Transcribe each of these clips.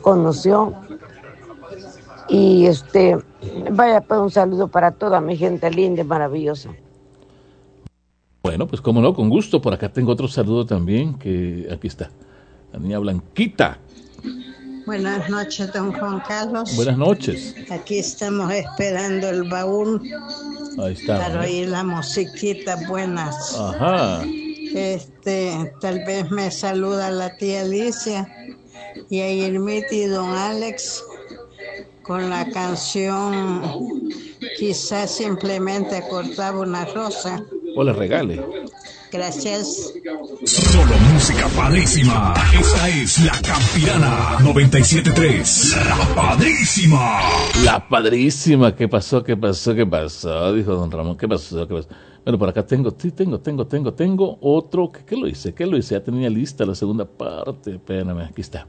conoció. Y vaya, pues un saludo para toda mi gente linda y maravillosa. Bueno, pues cómo no, con gusto. Por acá tengo otro saludo también, que aquí está, la niña Blanquita. Buenas noches, don Juan Carlos. Buenas noches. Aquí estamos esperando el baúl. Ahí está. Para oír las musiquitas buenas. Ajá. Tal vez me saluda la tía Alicia y a Irmita y don Alex con la canción Quizás simplemente cortaba una rosa. O le regale. Gracias. Solo música padrísima. Esta es La Campirana 97.3. La Padrísima. La Padrísima. ¿Qué pasó? ¿Qué pasó? ¿Qué pasó? Dijo don Ramón. ¿Qué pasó? ¿Qué pasó? Bueno, por acá tengo otro. ¿Qué lo hice? Ya tenía lista la segunda parte. Espérame, aquí está.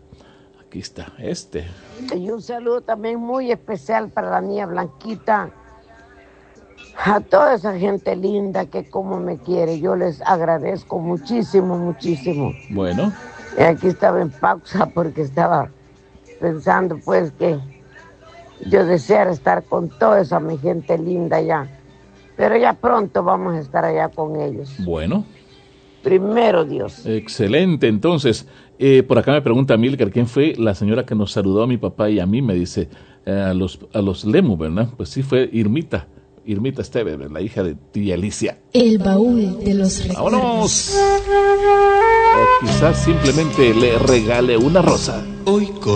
Y un saludo también muy especial para la niña Blanquita. A toda esa gente linda que como me quiere, yo les agradezco muchísimo, muchísimo. Bueno. Aquí estaba en pausa porque estaba pensando pues que yo deseara estar con toda esa mi gente linda ya. Pero ya pronto vamos a estar allá con ellos. Bueno. Primero Dios. Excelente, entonces, por acá me pregunta Milker, ¿quién fue la señora que nos saludó a mi papá y a mí? Me dice, a los Lemu, ¿verdad? Pues sí, fue Irmita Esteves, la hija de tía Alicia. El baúl de los recuerdos. ¡Vámonos! O quizás simplemente le regale una rosa. Hoy